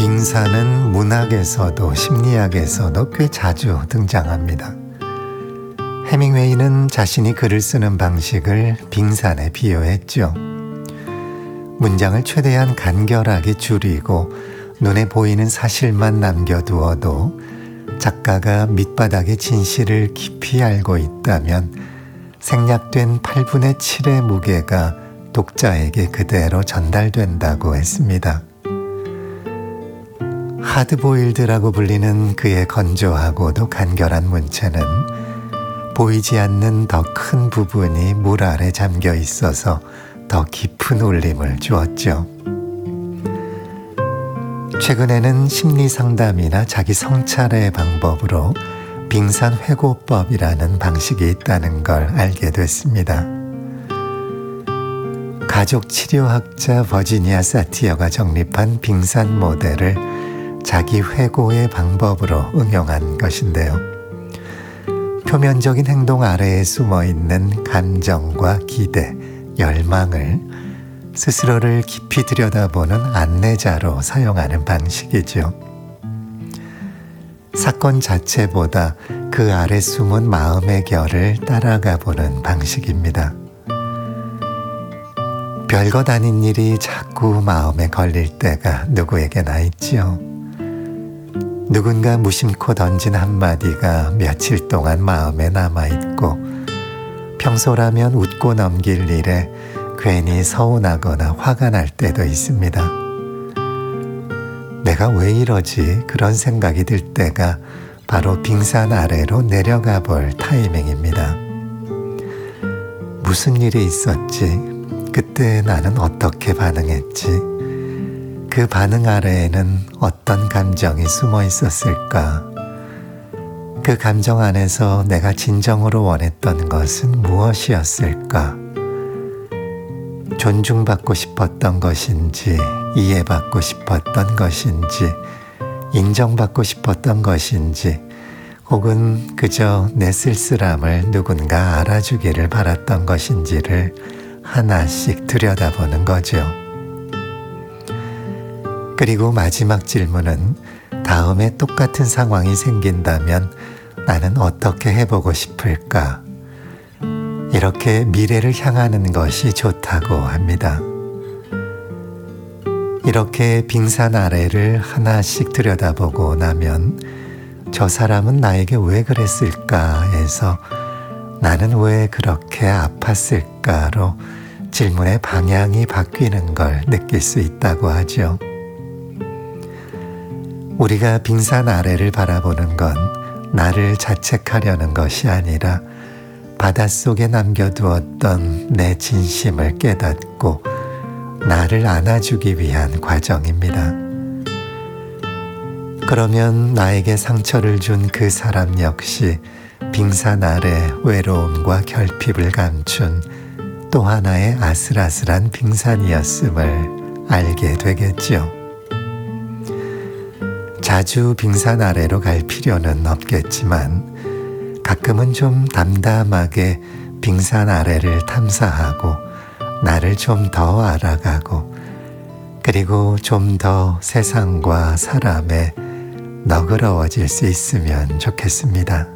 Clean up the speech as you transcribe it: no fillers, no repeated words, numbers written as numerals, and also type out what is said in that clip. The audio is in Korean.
빙산은 문학에서도 심리학에서도 꽤 자주 등장합니다. 해밍웨이는 자신이 글을 쓰는 방식을 빙산에 비유했죠. 문장을 최대한 간결하게 줄이고 눈에 보이는 사실만 남겨두어도 작가가 밑바닥의 진실을 깊이 알고 있다면 생략된 8분의 7의 무게가 독자에게 그대로 전달된다고 했습니다. 하드보일드라고 불리는 그의 건조하고도 간결한 문체는 보이지 않는 더 큰 부분이 물 아래 잠겨 있어서 더 깊은 울림을 주었죠. 최근에는 심리상담이나 자기 성찰의 방법으로 빙산회고법이라는 방식이 있다는 걸 알게 됐습니다. 가족치료학자 버지니아 사티어가 정립한 빙산 모델을 자기 회고의 방법으로 응용한 것인데요. 표면적인 행동 아래에 숨어있는 감정과 기대, 열망을 스스로를 깊이 들여다보는 안내자로 사용하는 방식이죠. 사건 자체보다 그 아래 숨은 마음의 결을 따라가 보는 방식입니다. 별것 아닌 일이 자꾸 마음에 걸릴 때가 누구에게나 있지요. 누군가 무심코 던진 한마디가 며칠 동안 마음에 남아있고 평소라면 웃고 넘길 일에 괜히 서운하거나 화가 날 때도 있습니다. 내가 왜 이러지? 그런 생각이 들 때가 바로 빙산 아래로 내려가 볼 타이밍입니다. 무슨 일이 있었지? 그때 나는 어떻게 반응했지? 그 반응 아래에는 어떤 감정이 숨어 있었을까? 그 감정 안에서 내가 진정으로 원했던 것은 무엇이었을까? 존중받고 싶었던 것인지, 이해받고 싶었던 것인지, 인정받고 싶었던 것인지, 혹은 그저 내 쓸쓸함을 누군가 알아주기를 바랐던 것인지를 하나씩 들여다보는 거죠. 그리고 마지막 질문은 다음에 똑같은 상황이 생긴다면 나는 어떻게 해보고 싶을까? 이렇게 미래를 향하는 것이 좋다고 합니다. 이렇게 빙산 아래를 하나씩 들여다보고 나면 저 사람은 나에게 왜 그랬을까 해서 나는 왜 그렇게 아팠을까로 질문의 방향이 바뀌는 걸 느낄 수 있다고 하죠. 우리가 빙산 아래를 바라보는 건 나를 자책하려는 것이 아니라 바닷속에 남겨두었던 내 진심을 깨닫고 나를 안아주기 위한 과정입니다. 그러면 나에게 상처를 준 그 사람 역시 빙산 아래 외로움과 결핍을 감춘 또 하나의 아슬아슬한 빙산이었음을 알게 되겠죠. 자주 빙산 아래로 갈 필요는 없겠지만 가끔은 좀 담담하게 빙산 아래를 탐사하고 나를 좀 더 알아가고 그리고 좀 더 세상과 사람에 너그러워질 수 있으면 좋겠습니다.